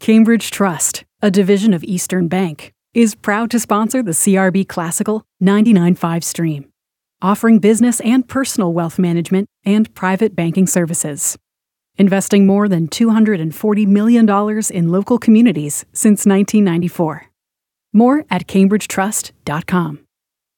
Cambridge Trust, a division of Eastern Bank, is proud to sponsor the CRB Classical 99.5 stream, offering business and personal wealth management and private banking services. Investing more than $240 million in local communities since 1994. More at cambridgetrust.com.